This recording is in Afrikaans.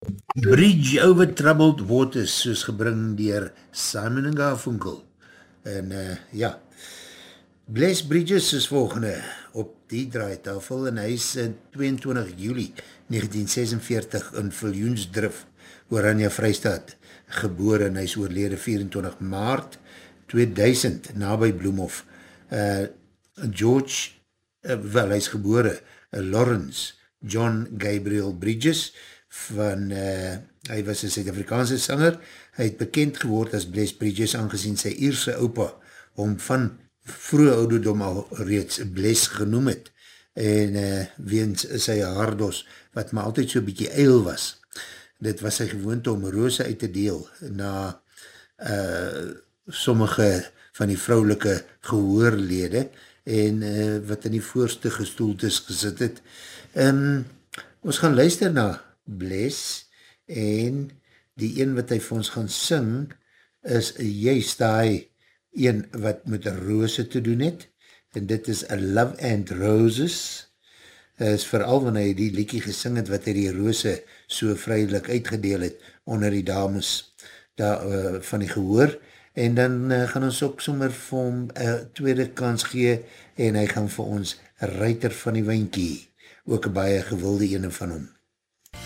Bridge over Troubled Waters, soos gebring dier Simon & Garfunkel. En ja, Bless Bridges is volgende op die draaitafel en hy is 22 juli 1946 in Viljoensdrif, Oranje Vrystaat, gebore en hy is oorlede 24 maart 2000, nabij Bloemhof. George, wel hy is gebore, Lawrence John Gabriel Bridges, hy was een Suid-Afrikaanse sanger, hy het bekend geword as Bless Bridges, aangezien sy Ierse opa hom van vroege ouderdom al reeds Bless genoem het, en weens sy haardos, wat maar altyd so bykie eil was. Dit was sy gewoonte om rose uit te deel na sommige van die vrouwelike gehoorlede, en wat in die voorste gestoeltes gesit het. Ons gaan luister na Bless, en die een wat hy vir ons gaan sing, is juist die een wat met rose te doen het, en dit is A Love and Roses, is vooral wanneer hy die liedjie gesing het, wat hy die rose so vrylik uitgedeel het, onder die dames van die gehoor, en dan gaan ons ook sommer vir hom tweede kans gee, en hy gaan vir ons Ruiter van die Wijnkie, ook een baie gewilde ene van hom.